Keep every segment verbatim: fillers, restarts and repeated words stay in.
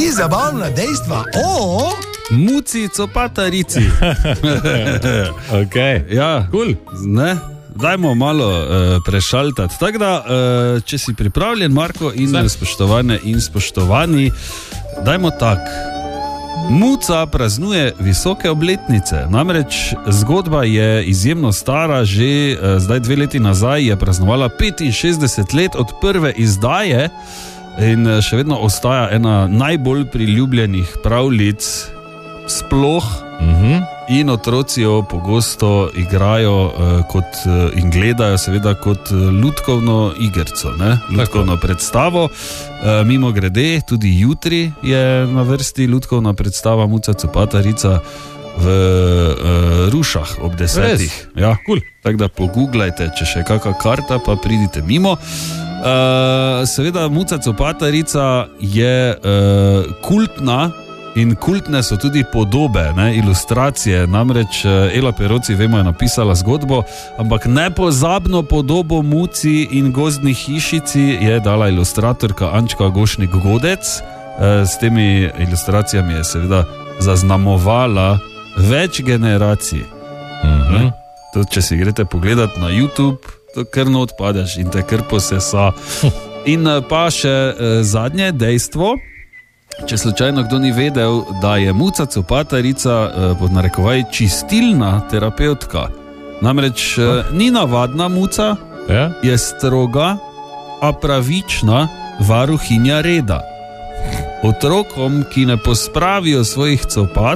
Tri zabavna dejstva o... Muci copatarici. Ok, ja, cool. Ne? Dajmo malo uh, prešaltati. Tako da, uh, če si pripravljen, Marko, in Zdaj. spoštovane in spoštovani, dajmo tak. Muca praznuje visoke obletnice. Namreč zgodba je izjemno stara, že uh, zdaj dve leti nazaj je praznovala petinšestdeset let od prve izdaje in uh, še vedno ostaja ena najbolj priljubljenih pravljic sploh. Mhm. In otroci jo pogosto igrajo uh, kot, uh, in gledajo seveda kot uh, lutkovno igrico, ne? Lutkovno predstavo. Uh, mimo grede, tudi jutri je na vrsti lutkovna predstava Muca copatarica v uh, Rušah ob desetih. Ja, cool. Tako da pogooglajte, če še kakšna karta, pa pridite mimo. Uh, seveda Muca copatarica je uh, kultna. In kultne so tudi podobe, ne, ilustracije, namreč Ela Peroci, vemo, je napisala zgodbo, ampak nepozabno podobo Muci in gozdni hišici je dala ilustratorka Ančka Gošnik Godec. S temi ilustracijami je seveda zaznamovala več generacij. Mhm. Tudi, če si greste pogledat na YouTube, to kar not padeš in te kar posesa. In pa še zadnje dejstvo. Če slučajno kdo ni vedel, da je Muca copatarica pod narekovaj čistilna terapeutka. Namreč oh. ni navadna muca, ja? Je stroga, a pravična varuhinja reda. Otrokom, ki ne pospravijo svojih copat,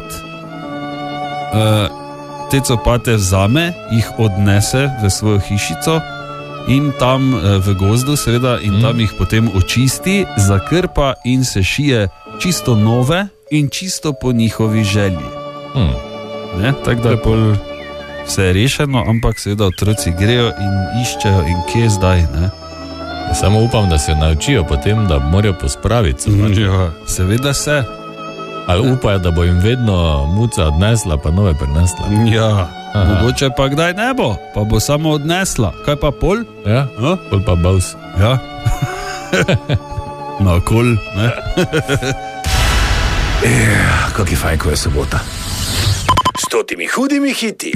te copate vzame, jih odnese v svojo hišico in tam v gozdu seveda in mm. tam jih potem očisti, zakrpa in se šije čisto nove in čisto po njihovi želji. Hmm. Ne, tako da je pol vse je rešeno, ampak seveda otroci grejo in iščejo in kje zdaj, ne? Samo upam, da se naučijo potem, da morajo pospraviti. Ja, seveda se. Ali upajo, da bo jim vedno Muca odnesla, pa nove prinesla. Ja, aha. Mogoče pa kdaj ne bo, pa bo samo odnesla. Kaj pa pol? Ja, no? Pol pa baus. Ja. Na kol, ne? Yeah, kak je fajn, ko je sobota. S totimi hudimi hiti.